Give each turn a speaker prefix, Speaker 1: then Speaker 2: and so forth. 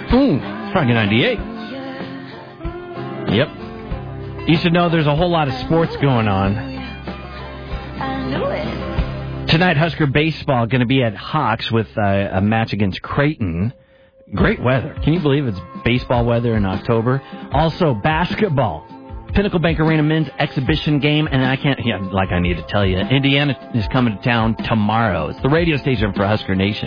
Speaker 1: Probably 98. Yep. You should know there's a whole lot of sports going on.
Speaker 2: I knew it.
Speaker 1: Tonight, Husker baseball going to be at Hawks with a match against Creighton. Great weather. Can you believe it's baseball weather in October? Also, basketball. Pinnacle Bank Arena men's exhibition game. And I need to tell you, Indiana is coming to town tomorrow. It's the radio station for Husker Nation.